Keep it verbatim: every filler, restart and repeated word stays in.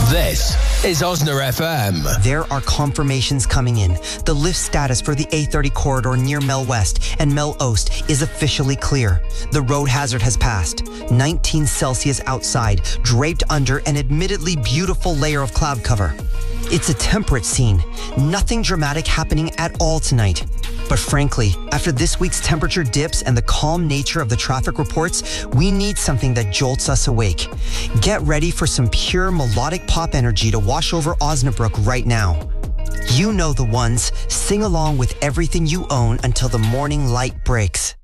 This is Osner F M. There are confirmations coming in. The lift status for the A thirty corridor near Mel West and Mel Ost is officially clear. The road hazard has passed. nineteen Celsius outside, draped under an admittedly beautiful layer of cloud cover. It's a temperate scene. Nothing dramatic happening at all tonight. But frankly, after this week's temperature dips and the calm nature of the traffic reports, we need something that jolts us awake. Get ready for some pure melodic pop energy to wash over Osnabrück right now. You know the ones. Sing along with everything you own until the morning light breaks.